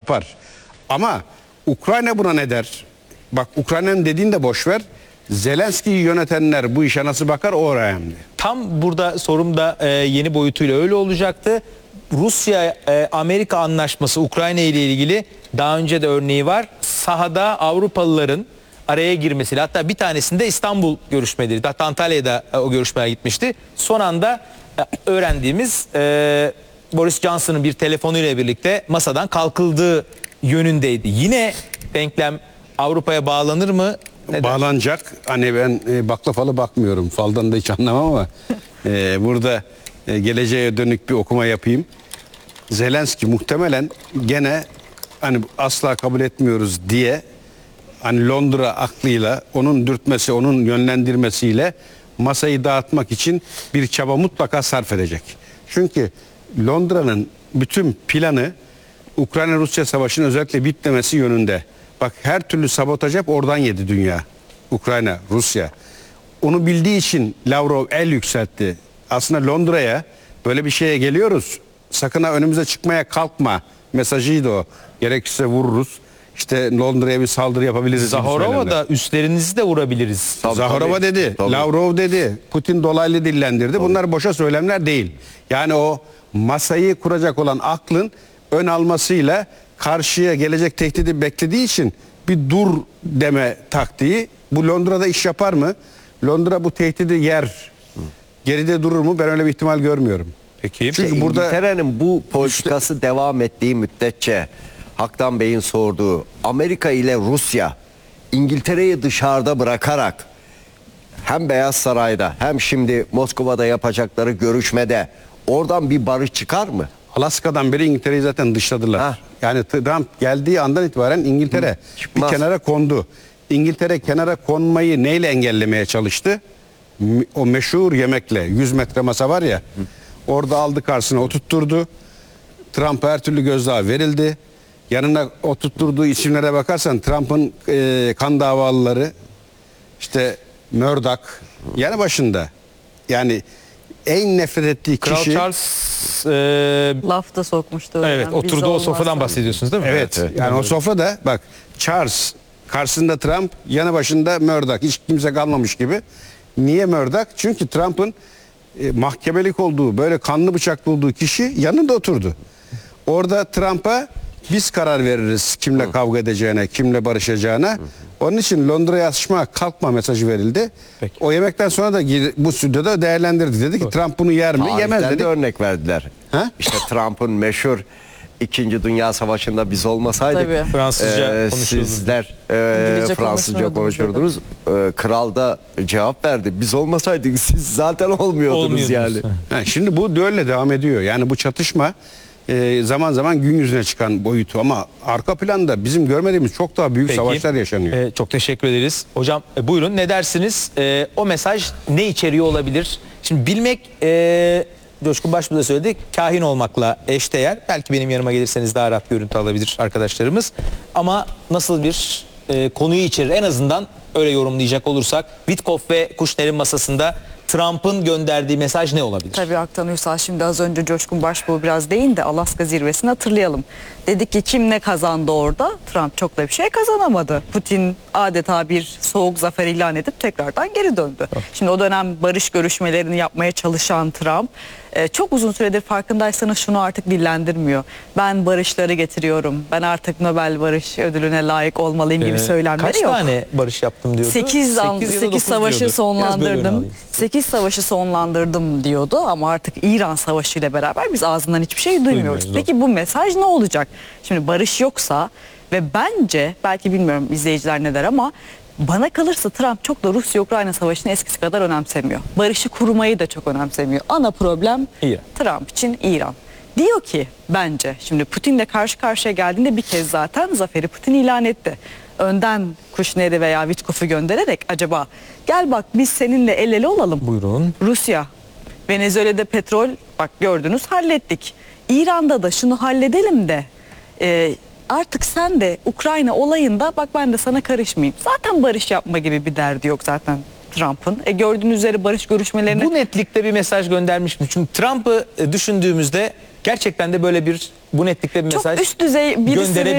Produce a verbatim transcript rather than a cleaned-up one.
yapar. Ama Ukrayna buna ne der? Bak, Ukrayna'nın dediğini de boş ver. Zelenski'yi yönetenler bu işe nasıl bakar, o önemli. Tam burada sorum da e, yeni boyutuyla öyle olacaktı. Rusya-Amerika e, anlaşması Ukrayna ile ilgili daha önce de örneği var. Sahada Avrupalıların araya girmesiyle, hatta bir tanesinde İstanbul görüşmeleri, hatta Antalya'da e, o görüşmeler gitmişti. Son anda e, öğrendiğimiz e, Boris Johnson'ın bir telefonuyla birlikte masadan kalkıldığı yönündeydi. Yine denklem Avrupa'ya bağlanır mı? Neden? Bağlanacak. Hani ben e, baklavalı bakmıyorum. Faldan da hiç anlamam ama e, burada e, geleceğe dönük bir okuma yapayım. Zelenski muhtemelen gene hani asla kabul etmiyoruz diye, hani Londra aklıyla, onun dürtmesi, onun yönlendirmesiyle masayı dağıtmak için bir çaba mutlaka sarf edecek. Çünkü Londra'nın bütün planı Ukrayna-Rusya savaşının özellikle bitmemesi yönünde. Bak, her türlü sabotaj hep oradan yedi dünya. Ukrayna, Rusya. Onu bildiği için Lavrov el yükseltti. Aslında Londra'ya böyle bir şeye geliyoruz, sakın ha önümüze çıkmaya kalkma mesajıydı o. Gerekirse vururuz. İşte Londra'ya bir saldırı yapabiliriz. Zaharova da üstlerinizi de vurabiliriz. Tabii, Zaharova tabii. dedi, tabii. Lavrov dedi, Putin dolaylı dillendirdi. Tabii. Bunlar boşa söylemler değil. Yani o masayı kuracak olan aklın ön almasıyla karşıya gelecek tehdidi beklediği için bir dur deme taktiği. Bu Londra'da iş yapar mı? Londra bu tehdidi yer. Geride durur mu? Ben öyle bir ihtimal görmüyorum. Peki. Çünkü İşte burada İngiltere'nin bu politikası üstü... devam ettiği müddetçe, Haktan Bey'in sorduğu, Amerika ile Rusya İngiltere'yi dışarıda bırakarak hem Beyaz Saray'da hem şimdi Moskova'da yapacakları görüşmede oradan bir barış çıkar mı? Alaska'dan beri İngiltere'yi zaten dışladılar. Ha. Yani Trump geldiği andan itibaren İngiltere Hı, bir kenara kondu. İngiltere kenara konmayı neyle engellemeye çalıştı? O meşhur yemekle, yüz metre masa var ya, Hı. orada aldı karşısına oturtturdu. Trump'a her türlü gözdağı verildi. Yanına oturtturduğu isimlere bakarsan Trump'ın e, kan davalıları, işte Murdoch yanı başında. Yani en nefret ettiği Kral kişi... Charles e, laf da sokmuştu. Evet, yani. Oturduğu o sofradan bahsediyorsunuz değil mi? Evet, evet. Yani o sofrada bak, Charles karşısında Trump, yanı başında Murdoch, hiç kimse kalmamış gibi. Niye Murdoch? Çünkü Trump'ın e, mahkemelik olduğu, böyle kanlı bıçaklı olduğu kişi yanında oturdu. Orada Trump'a biz karar veririz kimle Hı. kavga edeceğine, kimle barışacağına. Hı. Onun için Londra'ya açma, kalkma mesajı verildi. Peki. O yemekten sonra da bu stüdyoda değerlendirdi. Dedi ki Doğru. Trump bunu yer mi? Tarihten Yemez dedi. de örnek verdiler. Ha? İşte Trump'ın meşhur İkinci Dünya Savaşı'nda biz olmasaydık Tabii. Fransızca e, sizler e, Fransızca konuşurdunuz. E, kral da cevap verdi. Biz olmasaydık siz zaten olmuyordunuz, olmuyordunuz. yani. Ha, şimdi bu böyle devam ediyor. Yani bu çatışma e, zaman zaman gün yüzüne çıkan boyutu, ama arka planda bizim görmediğimiz çok daha büyük Peki. savaşlar yaşanıyor. E, çok teşekkür ederiz. Hocam e, buyurun, ne dersiniz? E, o mesaj ne içeriyor olabilir? Şimdi bilmek... E, Coşkun Başbuğ da söyledi, kahin olmakla eşdeğer. Belki benim yanıma gelirseniz daha rahat görüntü alabilir arkadaşlarımız. Ama nasıl bir e, konuyu içerir, en azından öyle yorumlayacak olursak, Witkoff ve Kushner'in masasında Trump'ın gönderdiği mesaj ne olabilir? Tabii Aktan Uysal, şimdi az önce Coşkun Başbuğ biraz değindi, Alaska zirvesini hatırlayalım. Dedik ki kim ne kazandı orada? Trump çok da bir şey kazanamadı. Putin adeta bir soğuk zafer ilan edip tekrardan geri döndü. Oh. Şimdi o dönem barış görüşmelerini yapmaya çalışan Trump e, çok uzun süredir, farkındaysanız, şunu artık dillendirmiyor. Ben barışları getiriyorum. Ben artık Nobel Barış Ödülü'ne layık olmalıyım gibi ee, söylemleri kaç yok. Kaç tane barış yaptım diyordu? sekiz savaşı sonlandırdım. sekiz savaşı sonlandırdım diyordu ama artık İran Savaşı ile beraber biz ağzından hiçbir şey duymuyoruz. Duymuyoruz. Peki bu mesaj ne olacak? Şimdi barış yoksa, ve bence, belki bilmiyorum izleyiciler ne der ama bana kalırsa Trump çok da Rusya-Ukrayna Savaşı'nı eskisi kadar önemsemiyor. Barışı kurmayı da çok önemsemiyor. Ana problem İran. Trump için İran. Diyor ki bence, şimdi Putin'le karşı karşıya geldiğinde bir kez zaten zaferi Putin ilan etti. Önden Kushner'i veya Witkoff'u göndererek, acaba gel bak biz seninle el ele olalım. Buyurun. Rusya, Venezuela'da petrol, bak gördünüz, hallettik. İran'da da şunu halledelim de e, artık sen de Ukrayna olayında bak ben de sana karışmayayım. Zaten barış yapma gibi bir derdi yok zaten Trump'ın. E, gördüğünüz üzere barış görüşmelerine... Bu netlikte bir mesaj göndermiş mi? Çünkü Trump'ı düşündüğümüzde gerçekten de böyle bir, bu netlikte bir çok mesaj üst düzey birisi